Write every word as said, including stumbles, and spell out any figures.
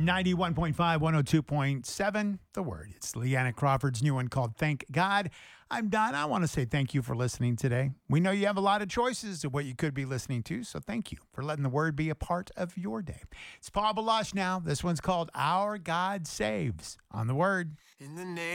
ninety-one point five, one oh two point seven, The Word. It's Leanna Crawford's new one called Thank God. I'm Don. I want to say thank you for listening today. We know you have a lot of choices of what you could be listening to, so thank you for letting the Word be a part of your day. It's Paul Balash now. This one's called Our God Saves on The Word. In the name